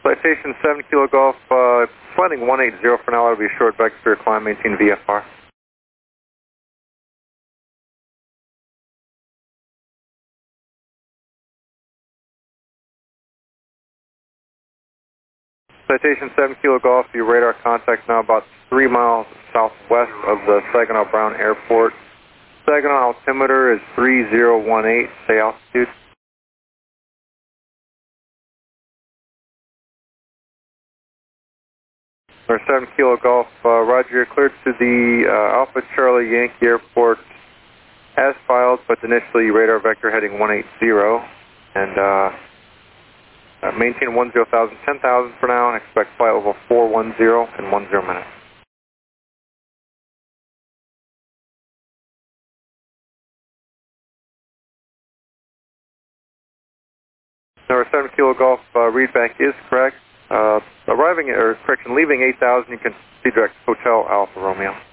Citation 7 Kilo Golf, flighting 180 for now. That'll be a short vector climb, maintain VFR. Citation 7 Kilo Golf, your radar contact now about 3 miles southwest of the Saginaw Brown Airport. Saginaw altimeter is 3018, say altitude. Or 7 Kilo Golf, roger, you're cleared to the Alpha Charlie Yankee Airport as filed, but initially radar vector heading 180, and maintain 10,000, 10,000 for now, and expect flight level 410 in 10 minutes. Number 7 Kilo Golf, readback is correct. Leaving 8,000, you can see direct Hotel Alpha Romeo.